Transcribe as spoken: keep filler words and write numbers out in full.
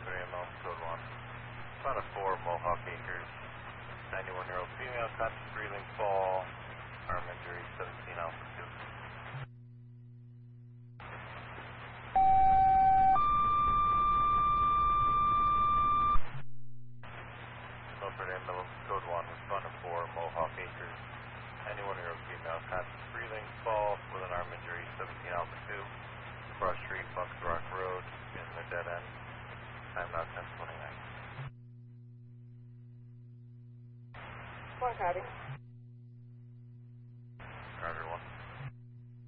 three M L, code one. About a four, Mohawk Acres. ninety-one-year-old female, conscious breathing, fall. Arm injury, seventeen Alpha two. Milford ambulance, code one, respond to four, Mohawk Acres. ninety-one-year-old female, conscious breathing, fall with an arm injury, seventeen Alpha two. Cross Street, Bucks Rock Road, in the dead end. Time now ten twenty-nine. One copy.